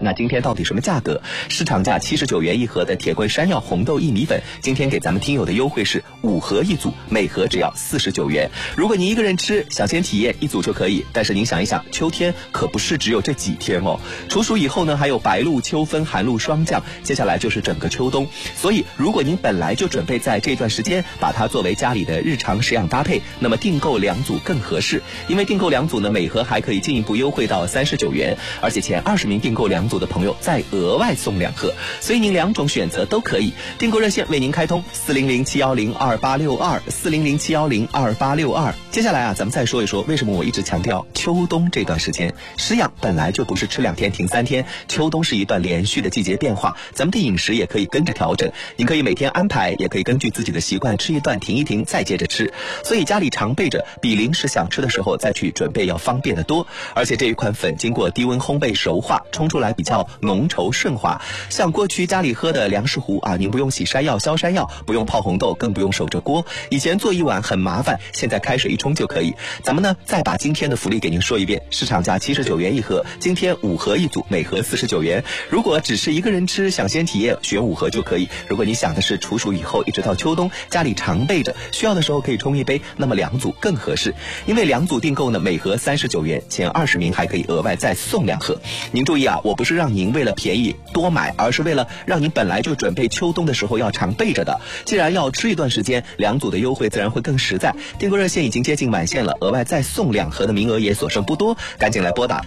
那今天到底什么价格？市场价79元一盒的铁棍山药红豆薏米粉，今天给咱们听友的优惠是5盒一组，每盒只要49元。如果您一个人吃，想先体验一组就可以。但是您想一想，秋天可不是只有这几天哦。处暑以后呢，还有白露、秋分、寒露霜降，接下来就是整个秋冬。所以，如果您本来就准备在这段时间把它作为家里的日常食养搭配，那么订购2组更合适。因为订购2组呢，每盒还可以进一步优惠到39元，而且前20名订购2组的朋友再额外送2盒，所以您2种选择都可以。订购热线为您开通400-710-2862，400-710-2862。接下来咱们再说一说为什么我一直强调秋冬这段时间食养本来就不是吃2天停3天，秋冬是一段连续的季节变化，咱们的饮食也可以跟着调整。您可以每天安排，也可以根据自己的习惯吃一段停一停再接着吃，所以家里常备着比临时想吃的时候再去准备要方便得多。而且这一款粉经过低温烘焙熟化，冲出来比较浓稠顺滑，像过去家里喝的粮食糊您不用洗山药削山药，不用泡红豆，更不用守着锅，以前做一碗很麻烦，现在开水一冲就可以。咱们呢再把今天的福利给您说一遍，市场价79元一盒，今天5盒一组，每盒49元。如果只是一个人吃，想先体验，选5盒就可以。如果你想的是处暑以后一直到秋冬，家里常备着，需要的时候可以冲一杯，那么2组更合适。因为2组订购呢，每盒39元，前20名还可以额外再送2盒。您注意我不是让您为了便宜多买，而是为了让您本来就准备秋冬的时候要常备着的。既然要吃一段时间，2组的优惠自然会更实在。订购热线已经接近晚限了，额外再送2盒的名额也所剩不多，赶紧来拨打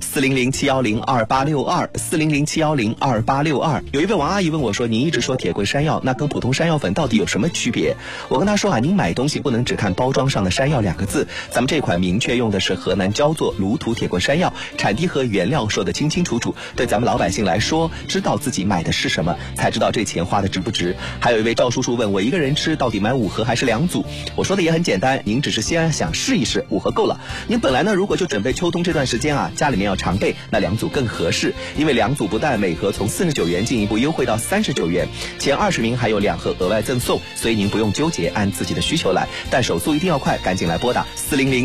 400-710-2862，400-710-2862。有一位王阿姨问我说，您一直说铁棍山药，那跟普通山药粉到底有什么区别？我跟她说您买东西不能只看包装上的山药2个字，咱们这款明确用的是河南焦作芦土铁棍山药，产地和原料说得清清楚楚，对咱们老百姓来说，知道自己买的是什么，才知道这钱花的值不值。还有一位赵叔叔问我，一个人吃到底买5盒还是2组？我说的也很简单，您只是先想试一试，5盒够了。您本来呢，如果就准备秋冬这段时间家里面要常备，那2组更合适，因为2组不但每盒从49元进一步优惠到39元，前20名还有2盒额外赠送，所以您不用纠结，按自己的需求来，但手速一定要快，赶紧来拨打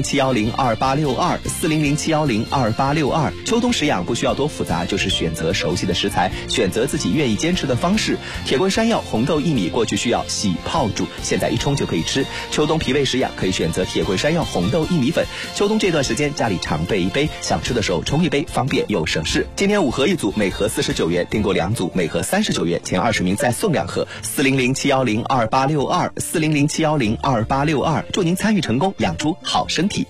400-710-2862，400-710-2862。秋冬食养不需要多复杂，就是选择熟悉的食材，选择自己愿意坚持的方式。铁棍山药、红豆薏米过去需要洗泡煮，现在一冲就可以吃。秋冬脾胃食养可以选择铁棍山药、红豆薏米粉。秋冬这段时间家里常备一杯，想吃的时候冲一杯，方便又省事。今天5盒一组，每盒49元，订购2组，每盒39元，前20名再送2盒。400-710-2862，400-710-2862。祝您参与成功，养出好身体。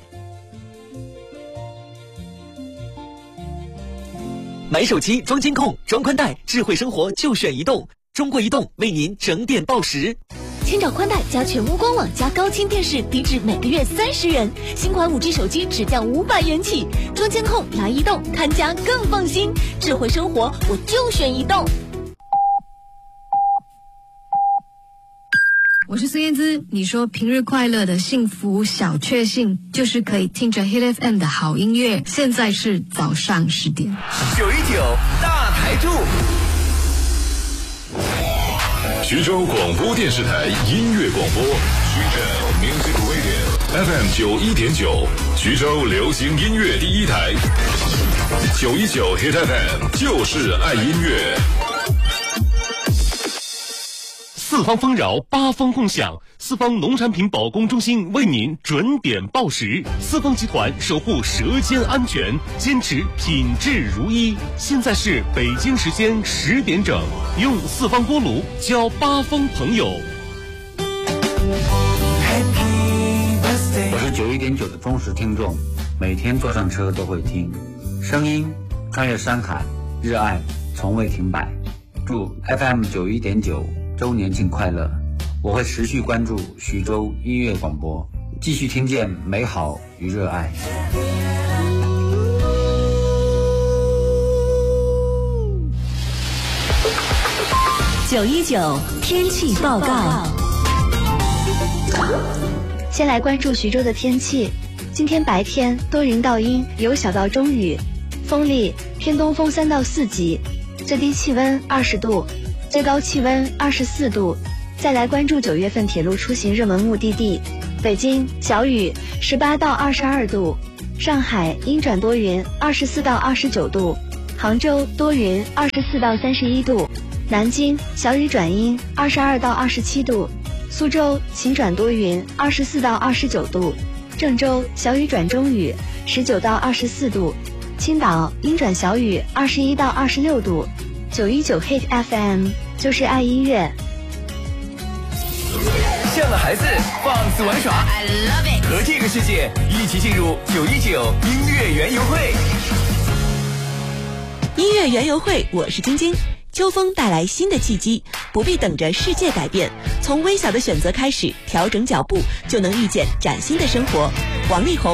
买手机装监控、装宽带，智慧生活就选移动。中国移动为您整点报时。 千兆宽带加全屋官网加高清电视，低至每个月30元。新款5G 手机只降500元起。装监控来移动，看家更放心。智慧生活我就选移动。 我是孙燕姿，你说平日快乐的幸福小确幸，就是可以听着 Hit FM 的好音乐。现在是早上10点。 919大台柱。 徐州广播电视台音乐广播，徐州 Music Radio FM 91.9，徐州流行音乐第一台。919 Hit FM 就是爱音乐。 四方丰饶，八方共享。四方农产品保供中心为您准点报时。四方集团守护舌尖安全，坚持品质如一。现在是北京时间10点整，用四方锅炉交八方朋友。 我是91.9的忠实听众，每天坐上车都会听，声音穿越山海，热爱从未停摆。祝 FM 91.9周年庆快乐！我会持续关注徐州音乐广播，继续听见美好与热爱。 919天气报告。先来关注徐州的天气。今天白天多云到阴，有小到中雨，风力偏东风3到4级，最低气温20度，最高气温24度。再来关注9月份铁路出行热门目的地：北京小雨18到22度，上海阴转多云24到29度， 杭州多云，24到31度；南京小雨转阴，22到27度；苏州晴转多云，24到29度；郑州小雨转中雨，19到24度；青岛阴转小雨，21到26度。919 Hit FM 就是爱音乐。 像个孩子放肆玩耍， I love it， 和这个世界一起进入919音乐园游会。 音乐园游会，我是晶晶。秋风带来新的契机，不必等着世界改变，从微小的选择开始，调整脚步，就能遇见崭新的生活。王力宏。